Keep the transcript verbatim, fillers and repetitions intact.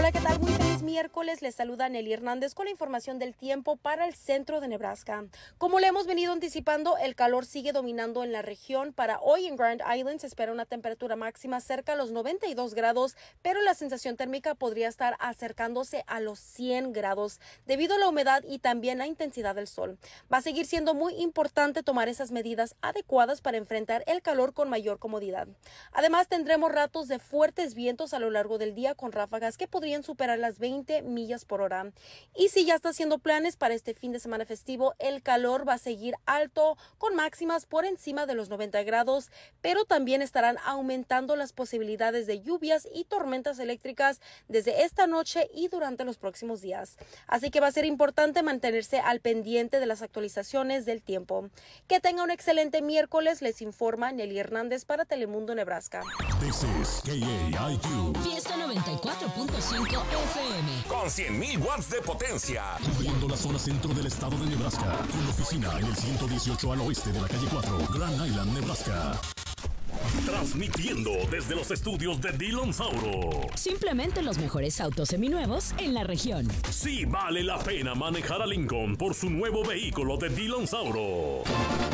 Hola, ¿qué tal? Muy feliz miércoles. Les saluda Nelly Hernández con la información del tiempo para el centro de Nebraska. Como le hemos venido anticipando, el calor sigue dominando en la región. Para hoy en Grand Island se espera una temperatura máxima cerca a los noventa y dos grados, pero la sensación térmica podría estar acercándose a los cien grados debido a la humedad y también la intensidad del sol. Va a seguir siendo muy importante tomar esas medidas adecuadas para enfrentar el calor con mayor comodidad. Además, tendremos ratos de fuertes vientos a lo largo del día con ráfagas que podrían superar las veinte millas por hora. Y si ya está haciendo planes para este fin de semana festivo, el calor va a seguir alto con máximas por encima de los noventa grados, pero también estarán aumentando las posibilidades de lluvias y tormentas eléctricas desde esta noche y durante los próximos días. Así que va a ser importante mantenerse al pendiente de las actualizaciones del tiempo. Que tenga un excelente miércoles, les informa Nelly Hernández para Telemundo Nebraska. This is K A I Q. Fiesta noventa y cuatro punto cinco F M. Con cien mil watts de potencia. Cubriendo la zona centro del estado de Nebraska. Con oficina en el ciento dieciocho al oeste de la calle cuatro, Grand Island, Nebraska. Transmitiendo desde los estudios de Dillon Sauro. Simplemente los mejores autos seminuevos en la región. Sí vale la pena manejar a Lincoln por su nuevo vehículo de Dillon Sauro.